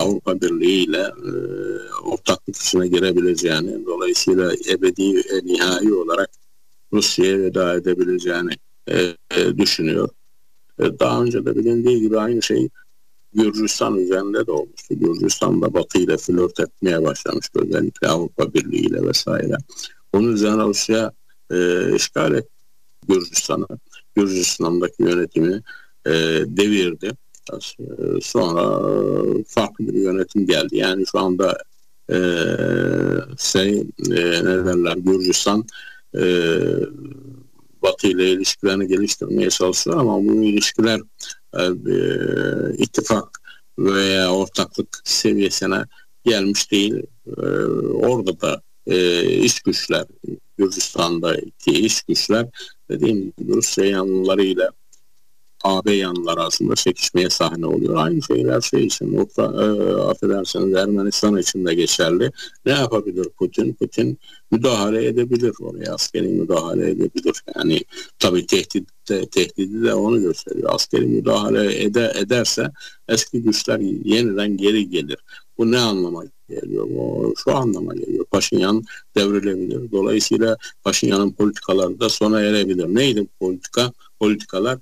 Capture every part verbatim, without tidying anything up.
Avrupa Birliği ile e, ortaklık içine girebileceğini, dolayısıyla ebedi e, nihai olarak Rusya'ya veda edebileceğini e, e, düşünüyor. E, daha önce de bilindiği gibi aynı şey Gürcistan üzerinde de olmuştu. Gürcistan da Batı ile flört etmeye başlamıştı, özellikle Avrupa Birliği ile vesaire. Onun üzerine Rusya e, işgal etti Gürcistan'ı. Gürcistan'daki yönetimi e, devirdi. Sonra farklı bir yönetim geldi. Yani şu anda e, şey e, ne derler, Gürcistan e, Batı ile ilişkilerini geliştirmeye çalışıyor ama bu ilişkiler e, ittifak veya ortaklık seviyesine gelmiş değil. E, orada da e, iç güçler, Gürcistan'daki iç güçler, dediğim gibi Rusya yanlılarıyla A B yanlıları arasında çekişmeye sahne oluyor. Aynı şeyler şey için, Ukra, e, affedersiniz Ermenistan için de geçerli. Ne yapabilir Putin? Putin müdahale edebilir oraya, askeri müdahale edebilir. Yani tabii tehdit de, tehdidi de onu gösteriyor. Askeri müdahale ede, ederse eski güçler yeniden geri gelir. Bu ne anlama geliyor? O şu anlama geliyor. Paşinyan devrilebilir. Dolayısıyla Paşinyan'ın politikaları da sona erebilir. Neydi politika? Politikalar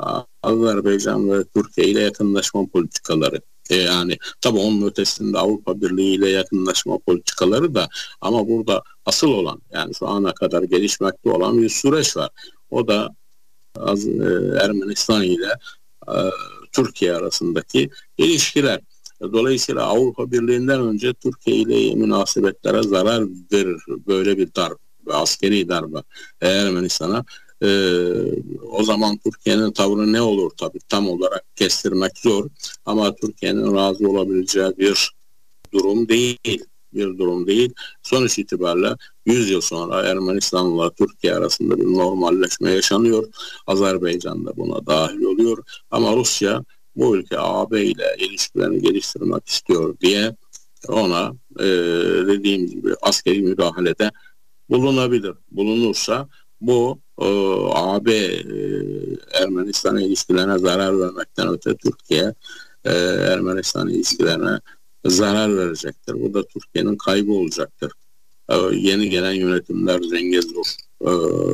Azerbaycan ve Türkiye ile yakınlaşma politikaları. E yani tabii onun ötesinde Avrupa Birliği ile yakınlaşma politikaları da, ama burada asıl olan, yani şu ana kadar gelişmekte olan bir süreç var. O da az, e, Ermenistan ile e, Türkiye arasındaki ilişkiler. Dolayısıyla Avrupa Birliği'nden önce Türkiye ile münasebetlere zarar verir böyle bir darbe, askeri darbe Ermenistan'a. Ee, o zaman Türkiye'nin tavrı ne olur tabii tam olarak kestirmek zor, ama Türkiye'nin razı olabileceği bir durum değil bir durum değil. Sonuç itibariyle yüz yıl sonra Ermenistan'la Türkiye arasında bir normalleşme yaşanıyor. Azerbaycan da buna dahil oluyor, ama Rusya bu ülke A B ile ilişkilerini geliştirmek istiyor diye ona e, dediğim gibi askeri müdahalede bulunabilir. Bulunursa bu e, A B e, Ermenistan ilişkilerine zarar vermekten öte Türkiye e, Ermenistan ilişkilerine zarar verecektir. Bu da Türkiye'nin kaybı olacaktır. E, yeni gelen yönetimler Zengezur e,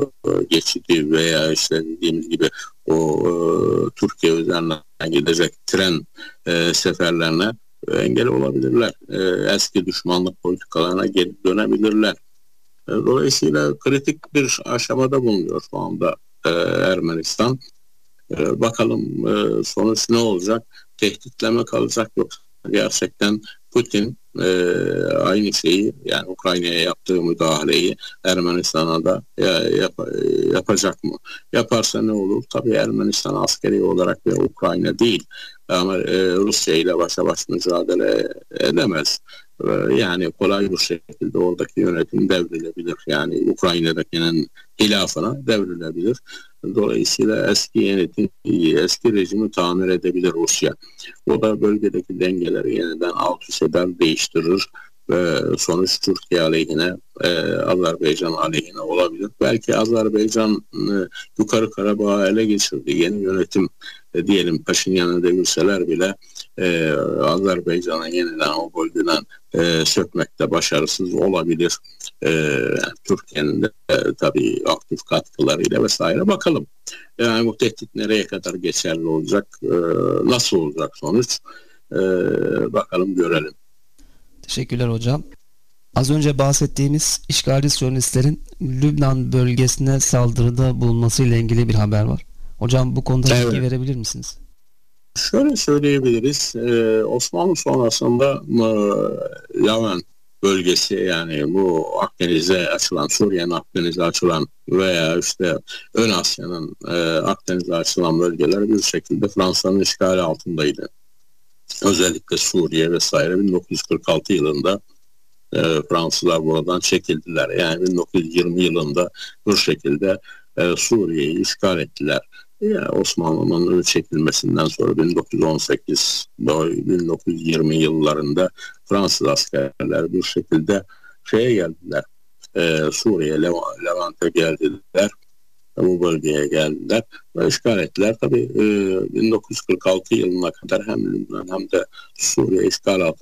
geçidi veya işte dediğimiz gibi o e, Türkiye üzerinden gidecek tren e, seferlerine engel olabilirler. E, eski düşmanlık politikalarına geri dönebilirler. Dolayısıyla kritik bir aşamada bulunuyor şu anda e, Ermenistan. E, bakalım e, sonuç ne olacak? Tehditleme kalacak, yoksa gerçekten Putin e, aynı şeyi, yani Ukrayna'ya yaptığı müdahaleyi Ermenistan'a da ya, yap, yapacak mı? Yaparsa ne olur? Tabii Ermenistan askeri olarak ve Ukrayna değil, ama e, Rusya ile başa baş mücadele edemez. Yani kolay bir şekilde oradaki yönetim devrilebilir. Yani Ukrayna'dakinin hilafına devrilebilir. Dolayısıyla eski yönetim, eski rejimi tamir edebilir Rusya. O da bölgedeki dengeleri yeniden alt üst eder, değiştirir ve sonuç Türkiye aleyhine, e, Azerbaycan aleyhine olabilir. Belki Azerbaycan e, Yukarı Karabağ'ı ele geçirdi. Yeni yönetim e, diyelim Paşinyan'ı devirseler bile e, Azerbaycan'a yeniden o bölgeden e, sökmekte başarısız olabilir. E, Türkiye'nin de e, tabii aktif katkılarıyla vesaire. Bakalım. Yani bu tehdit nereye kadar geçerli olacak? E, nasıl olacak sonuç? E, bakalım görelim. Teşekkürler hocam. Az önce bahsettiğimiz işgalci Siyonistlerin Lübnan bölgesine saldırıda bulunmasıyla ilgili bir haber var. Hocam bu konuda bilgi evet. verebilir misiniz? Şöyle söyleyebiliriz. Ee, Osmanlı sonrasında e, Yaman bölgesi, yani bu Akdeniz'e açılan, Suriye'nin Akdeniz'e açılan veya işte Ön Asya'nın e, Akdeniz'e açılan bölgeler bir şekilde Fransa'nın işgali altındaydı. Özellikle Suriye vesaire bin dokuz yüz kırk altı yılında e, Fransızlar buradan çekildiler. Yani bin dokuz yüz yirmi yılında bir şekilde e, Suriye'yi işgal ettiler. Yani Osmanlı'nın çekilmesinden sonra bin dokuz yüz on sekiz bin dokuz yüz yirmi yıllarında Fransız askerler bir şekilde şeye geldiler. E, Suriye, Lev- Levant'a geldiler. Bu bölgeye geldiler ve işgal ettiler. Tabii e, bin dokuz yüz kırk altı yılına kadar hem Lübnan hem de Suriye işgal altında